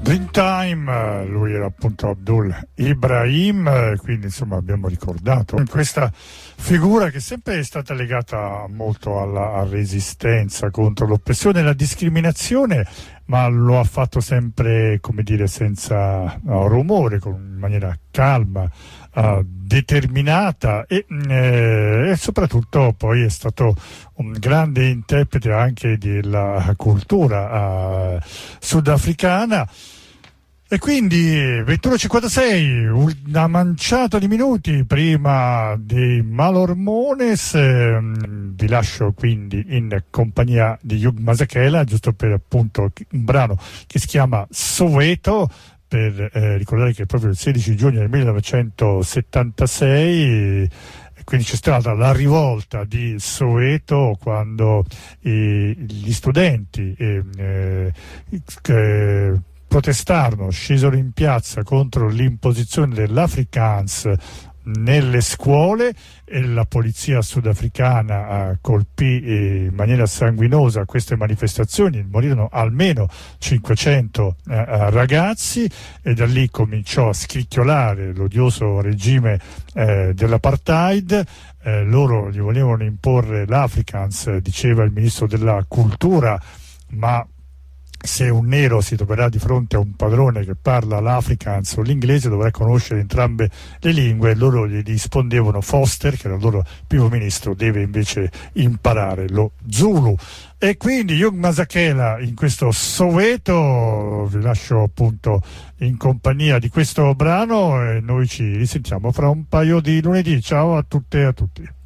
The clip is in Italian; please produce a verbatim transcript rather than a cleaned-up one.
Dreamtime, lui era appunto Abdul Ibrahim, quindi insomma abbiamo ricordato questa figura che sempre è stata legata molto alla, alla resistenza contro l'oppressione e la discriminazione, ma lo ha fatto sempre, come dire, senza no, rumore, con, in maniera calma, uh, determinata e, eh, e soprattutto poi è stato un grande interprete anche della cultura uh, sudafricana. E quindi ventuno e cinquantasei, una manciata di minuti prima dei Malormones, eh, vi lascio quindi in compagnia di Hugh Masekela, giusto per appunto un brano che si chiama Soweto, per eh, ricordare che proprio il sedici giugno del millenovecentosettantasei quindi c'è stata la rivolta di Soweto, quando eh, gli studenti eh, eh, che protestarono, scesero in piazza contro l'imposizione dell'Afrikaans nelle scuole e la polizia sudafricana colpì in maniera sanguinosa queste manifestazioni, morirono almeno cinquecento eh, ragazzi e da lì cominciò a scricchiolare l'odioso regime eh, dell'apartheid. Eh, loro gli volevano imporre l'Afrikaans, diceva il ministro della cultura, ma se un nero si troverà di fronte a un padrone che parla l'Afrikaans o l'inglese dovrà conoscere entrambe le lingue. Loro gli rispondevano: Foster, che era il loro primo ministro, deve invece imparare lo Zulu. E quindi Hugh Masekela in questo Soweto, vi lascio appunto in compagnia di questo brano e noi ci risentiamo fra un paio di lunedì. Ciao a tutte e a tutti.